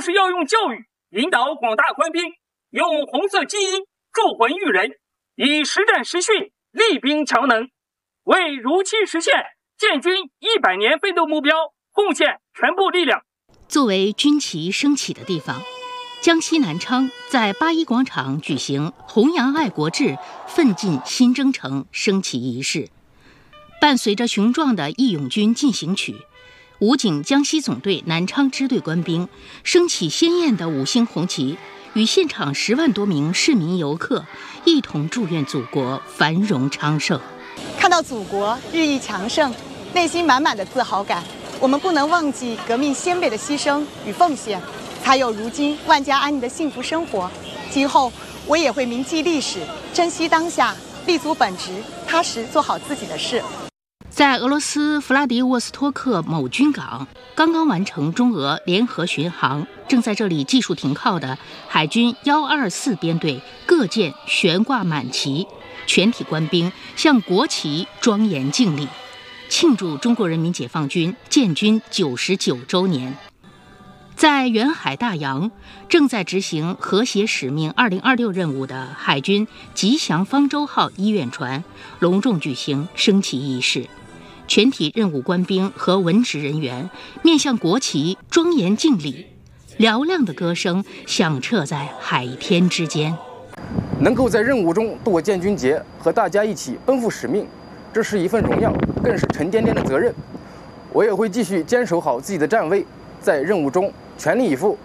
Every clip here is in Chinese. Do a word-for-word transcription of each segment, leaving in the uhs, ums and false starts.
就是要用教育引导广大官兵，用红色基因铸魂育人，以实战实训厉兵强能，为如期实现建军一百年奋斗目标贡献全部力量。 作为军旗升起的地方，江西南昌在八一广场举行弘扬爱国志、奋进新征程升旗仪式。伴随着雄壮的义勇军进行曲，武警江西总队南昌支队官兵升起鲜艳的五星红旗，与现场十万多名市民游客一同祝愿祖国繁荣昌盛。 看到祖国日益强盛，内心满满的自豪感。我们不能忘记革命先辈的牺牲与奉献，才有如今万家安宁的幸福生活。今后我也会铭记历史，珍惜当下，立足本职，踏实做好自己的事。 在俄罗斯弗拉迪沃斯托克某军港，刚刚完成中俄联合巡航，正在这里技术停靠的海军一二四编队各舰悬挂满旗，全体官兵向国旗庄严敬礼，庆祝中国人民解放军建军九十九周年。在远海大洋，正在执行和谐使命二零二六任务的海军吉祥方舟号医院船隆重举行升旗仪式，全体任务官兵和文职人员面向国旗庄严敬礼，嘹亮的歌声响彻在海天之间。 能够在任务中度过建军节，和大家一起奔赴使命，这是一份荣耀，更是沉甸甸的责任。我也会继续坚守好自己的站位，在任务中全力以赴。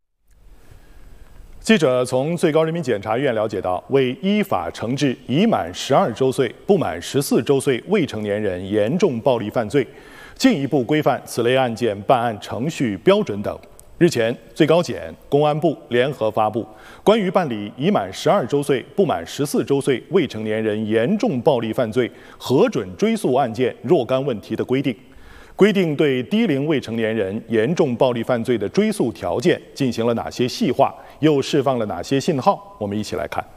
记者从最高人民检察院了解到，为依法惩治已满十二周岁不满十四周岁未成年人严重暴力犯罪，进一步规范此类案件办案程序标准等，日前，最高检、公安部联合发布《关于办理已满十二周岁不满十四周岁未成年人严重暴力犯罪核准追诉案件若干问题的规定》，规定对低龄未成年人严重暴力犯罪的追诉条件进行了哪些细化，又释放了哪些信号？我们一起来看。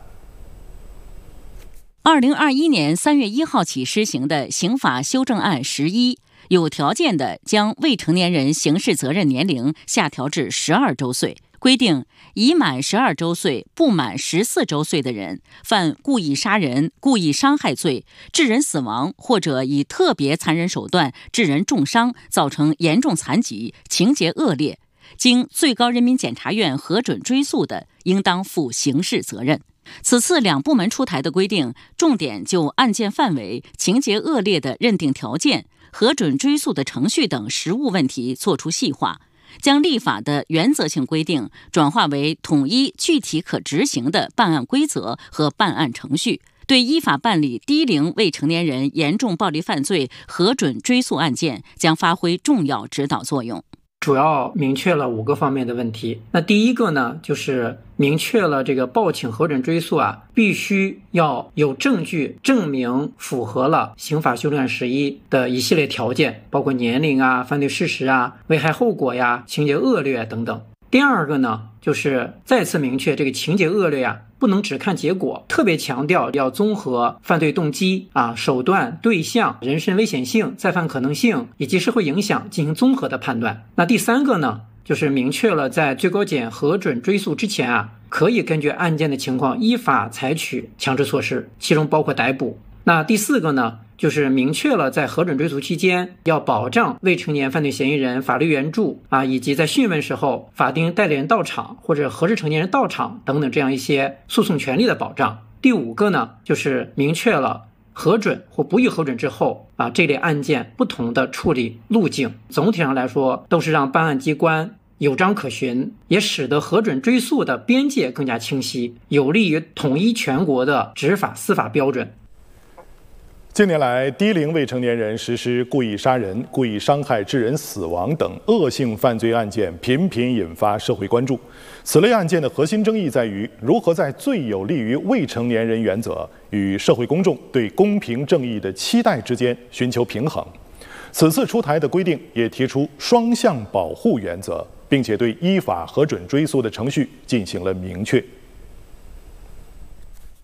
二零二一年三月一号起施行的刑法修正案十一，有条件的将未成年人刑事责任年龄下调至十二周岁，规定已满十二周岁不满十四周岁的人，犯故意杀人、故意伤害罪、致人死亡或者以特别残忍手段致人重伤，造成严重残疾，情节恶劣，经最高人民检察院核准追诉的，应当负刑事责任。此次两部门出台的规定，重点就案件范围、情节恶劣的认定条件、核准追诉的程序等实务问题作出细化，将立法的原则性规定转化为统一具体可执行的办案规则和办案程序，对依法办理低龄未成年人严重暴力犯罪核准追诉案件将发挥重要指导作用。 主要明确了五个方面的问题。那第一个呢，就是明确了这个报请核准追诉啊，必须要有证据证明符合了刑法修正案十一的一系列条件，包括年龄啊、犯罪事实啊、危害后果呀、情节恶劣等等。第二个呢，就是再次明确这个情节恶劣啊，不能只看结果，特别强调要综合犯罪动机啊、手段、对象、人身危险性、再犯可能性以及社会影响进行综合的判断。那第三个呢，就是明确了在最高检核准追诉之前啊，可以根据案件的情况依法采取强制措施，其中包括逮捕。那第四个呢，就是明确了在核准追诉期间要保障未成年犯罪嫌疑人法律援助啊，以及在讯问时候法定代理人到场或者合适成年人到场等等这样一些诉讼权利的保障。第五个呢，就是明确了核准或不予核准之后啊，这类案件不同的处理路径。总体上来说，都是让办案机关有章可循，也使得核准追诉的边界更加清晰，有利于统一全国的执法司法标准。 近年来，低龄未成年人实施故意杀人、故意伤害致人死亡等恶性犯罪案件频频引发社会关注。此类案件的核心争议在于如何在最有利于未成年人原则与社会公众对公平正义的期待之间寻求平衡。此次出台的规定也提出双向保护原则，并且对依法核准追诉的程序进行了明确。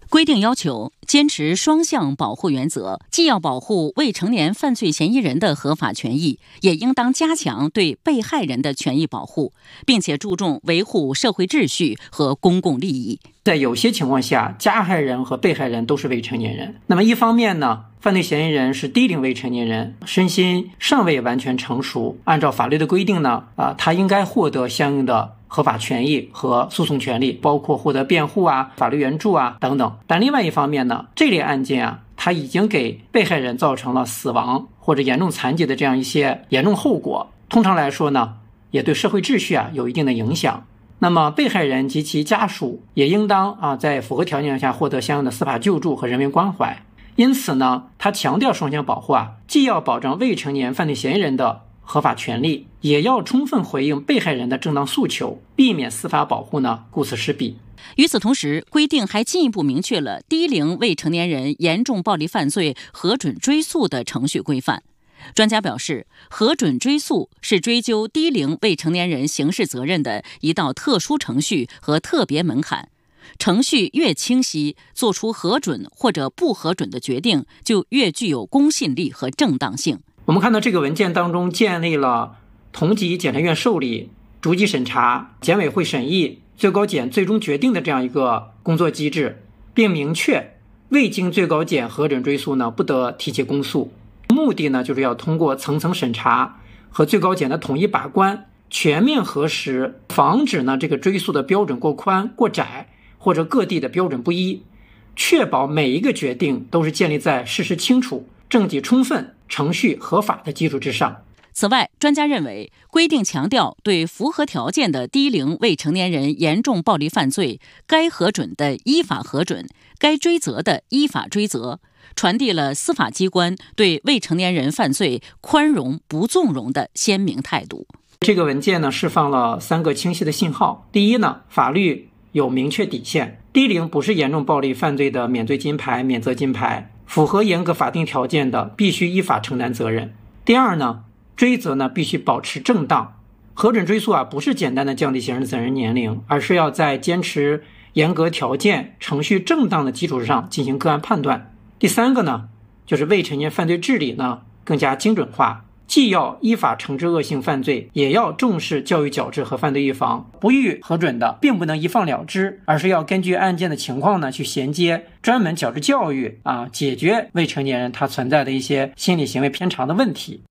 规定要求坚持双向保护原则，既要保护未成年犯罪嫌疑人的合法权益，也应当加强对被害人的权益保护，并且注重维护社会秩序和公共利益。 在有些情况下，加害人和被害人都是未成年人。那么一方面呢，犯罪嫌疑人是低龄未成年人，身心尚未完全成熟，按照法律的规定呢，啊，他应该获得相应的合法权益和诉讼权利，包括获得辩护啊、法律援助啊等等。但另外一方面呢，这类案件啊，它已经给被害人造成了死亡或者严重残疾的这样一些严重后果，通常来说呢，也对社会秩序啊有一定的影响。那么被害人及其家属也应当啊在符合条件下获得相应的司法救助和人文关怀。因此呢，他强调双向保护啊，既要保障未成年犯罪嫌疑人的合法权利，也要充分回应被害人的正当诉求，避免司法保护呢顾此失彼。 与此同时，规定还进一步明确了低龄未成年人严重暴力犯罪核准追诉的程序规范。专家表示，核准追诉是追究低龄未成年人刑事责任的一道特殊程序和特别门槛。程序越清晰，做出核准或者不核准的决定就越具有公信力和正当性。 我们看到这个文件当中建立了同级检察院受理、逐级审查、检委会审议、最高检最终决定的这样一个工作机制，并明确未经最高检核准追诉呢，不得提起公诉。目的呢，就是要通过层层审查和最高检的统一把关，全面核实，防止呢这个追诉的标准过宽、过窄，或者各地的标准不一，确保每一个决定都是建立在事实清楚、证据充分、程序合法的基础之上。 此外，专家认为，规定强调对符合条件的低龄未成年人严重暴力犯罪，该核准的依法核准，该追责的依法追责，传递了司法机关对未成年人犯罪宽容不纵容的鲜明态度。 这个文件呢，释放了三个清晰的信号。第一呢，法律有明确底线，低龄不是严重暴力犯罪的免罪金牌、免责金牌，符合严格法定条件的必须依法承担责任。第二呢，追责呢必须保持正当，核准追诉啊不是简单的降低刑事责任年龄，而是要在坚持严格条件、程序正当的基础上进行个案判断。第三个呢，就是未成年犯罪治理呢更加精准化，既要依法惩治恶性犯罪，也要重视教育矫治和犯罪预防。不予核准的并不能一放了之，而是要根据案件的情况呢去衔接专门矫治教育啊，解决未成年人他存在的一些心理行为偏差的问题。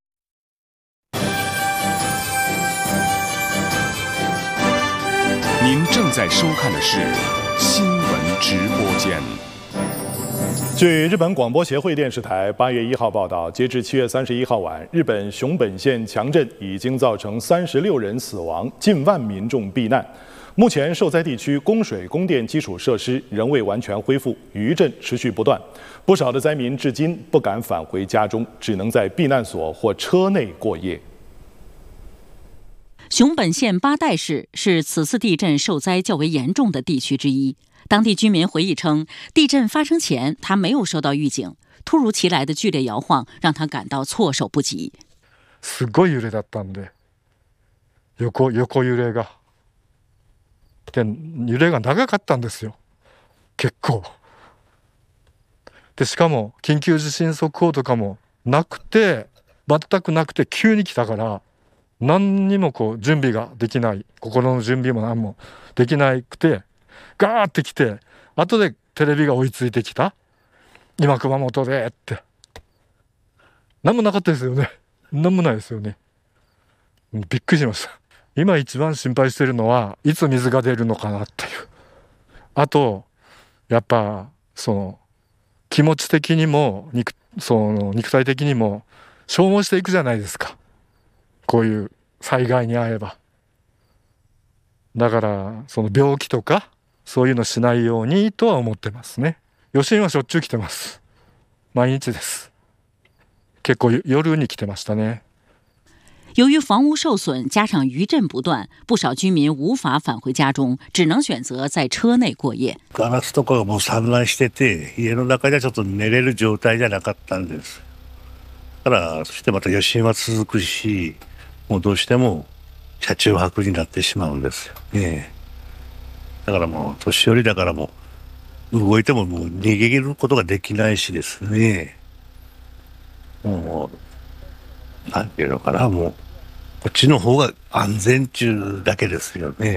您正在收看的是新闻直播间。 据日本广播协会电视台八月一号报道，截至七月三十一号晚，日本熊本县强震已经造成三十六人死亡，近万民众避难。目前受灾地区供水、供电基础设施仍未完全恢复，余震持续不断，不少的灾民至今不敢返回家中，只能在避难所或车内过夜。 熊本县八代市是此次地震受灾较为严重的地区之一。当地居民回忆称，地震发生前他没有收到预警，突如其来的剧烈摇晃让他感到措手不及。 すごい揺れだったんで、横横揺れがで揺れが長かったんですよ。結構。でしかも緊急地震速報とかもなくて、全くなくて急に来たから。何にもこう準備ができない、心の準備も何もできなくて、ガーって来て、後でテレビが追いついてきた。今熊本でって。何もなかったですよね。何もないですよね。びっくりしました。今一番心配しているのは、いつ水が出るのかなっていう。あと、やっぱその気持ち的にも肉その肉体的にも消耗していくじゃないですか。こういう災害に遭えば。だからその病気とかそういうのしないようにとは思ってますね。余震はしょっちゅう来てます。毎日です。結構夜に来てましたね。 由于房屋受损，加上余震不断，不少居民无法返回家中，只能选择在车内过夜。 ガラスとかがもう散乱してて、家の中じゃちょっと寝れる状態じゃなかったんです。だからそしてまた余震は続くし。もうどうしても車中泊になってしまうんですよね。だからもう年寄りだからも動いてももう逃げることができないしですね。もう、なんていうのかな、もう、こっちの方が安全中だけですよね。